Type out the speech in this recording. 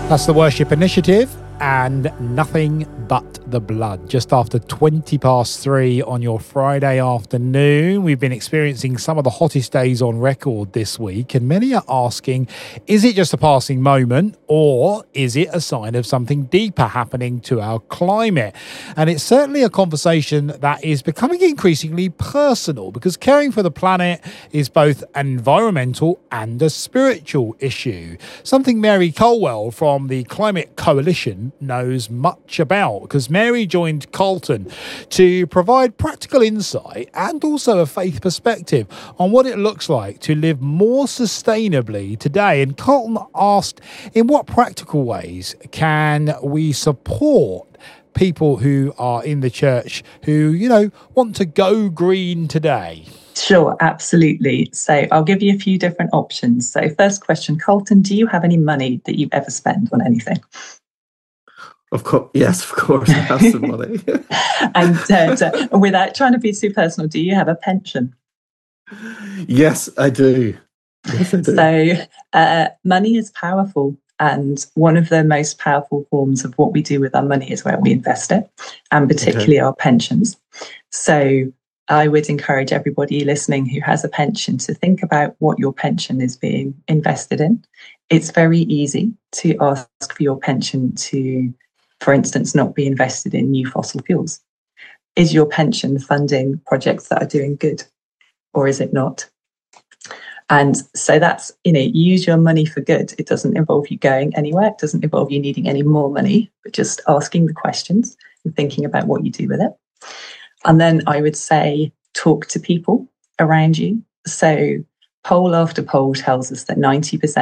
That's the Worship Initiative and Nothing But the Blood. Just after 3:20 on your Friday afternoon, we've been experiencing some of the hottest days on record this week, and many are asking, is it just a passing moment, or is it a sign of something deeper happening to our climate? And it's certainly a conversation that is becoming increasingly personal, because caring for the planet is both an environmental and a spiritual issue, something Mary Colwell from the Climate Coalition knows much about, because Mary joined Carlton to provide practical insight and also a faith perspective on what it looks like to live more sustainably today. And Carlton asked, in what practical ways can we support people who are in the church who, want to go green today? Sure, absolutely. So I'll give you a few different options. So first question, Carlton, do you have any money that you've ever spent on anything? Of course, yes, of course, I have some money. And without trying to be too personal, do you have a pension? Yes, I do. Yes, I do. So money is powerful. And one of the most powerful forms of what we do with our money is where we invest it, and particularly our pensions. So I would encourage everybody listening who has a pension to think about what your pension is being invested in. It's very easy to ask for your pension to, for instance, not be invested in new fossil fuels. Is your pension funding projects that are doing good, or is it not? And so that's, use your money for good. It doesn't involve you going anywhere. It doesn't involve you needing any more money, but just asking the questions and thinking about what you do with it. And then I would say, talk to people around you. So poll after poll tells us that 90%